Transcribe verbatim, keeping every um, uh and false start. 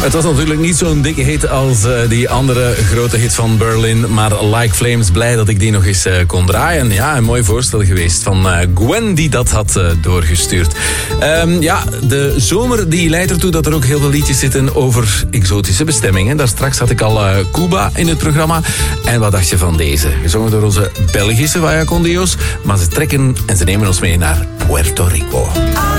Het was natuurlijk niet zo'n dikke hit als uh, die andere grote hit van Berlin. Maar Like Flames, blij dat ik die nog eens uh, kon draaien. Ja, een mooi voorstel geweest van uh, Gwen die dat had uh, doorgestuurd. Um, ja, de zomer die leidt ertoe dat er ook heel veel liedjes zitten over exotische bestemmingen. Daar straks had ik al uh, Cuba in het programma. En wat dacht je van deze? Gezongen door onze Belgische Vaya con Dios. Maar ze trekken en ze nemen ons mee naar Puerto Rico.